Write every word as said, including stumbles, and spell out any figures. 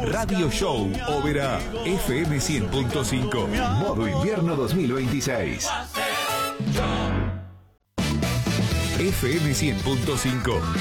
Radio Show Oberá F M cien punto cinco. Modo invierno dos mil veintiséis. F M cien punto cinco.